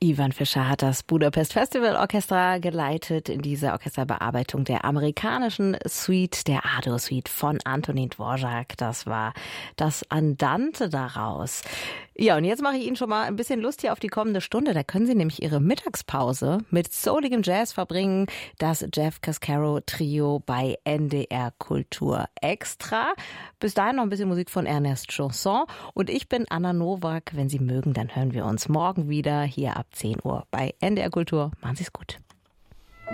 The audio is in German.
Ivan Fischer hat das Budapest Festival Orchestra geleitet in dieser Orchesterbearbeitung der amerikanischen Suite, der A-Dur-Suite von Antonin Dvorak. Das war das Andante daraus. Ja, und jetzt mache ich Ihnen schon mal ein bisschen Lust hier auf die kommende Stunde. Da können Sie nämlich Ihre Mittagspause mit souligem Jazz verbringen. Das Jeff Cascaro Trio bei NDR Kultur Extra. Bis dahin noch ein bisschen Musik von Ernest Chausson. Und ich bin Anna Nowak. Wenn Sie mögen, dann hören wir uns morgen wieder hier ab 10 Uhr bei NDR Kultur. Machen Sie es gut.